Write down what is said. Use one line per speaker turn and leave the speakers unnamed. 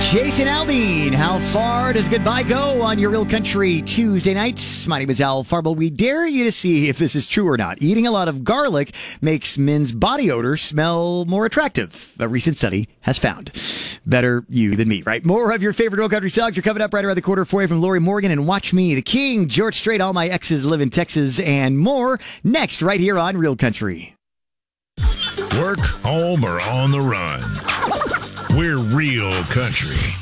Jason Aldean, how far does goodbye go on your Real Country Tuesday nights? My name is Al Farble. We dare you to see if this is true or not. Eating a lot of garlic makes men's body odor smell more attractive. A recent study has found. Better you than me, right? More of your favorite Real Country songs are coming up right around the corner for you from Lori Morgan and Watch Me, The King, George Strait, All My Exes Live in Texas, and more next right here on Real Country.
Work, home, or on the run. We're Real Country.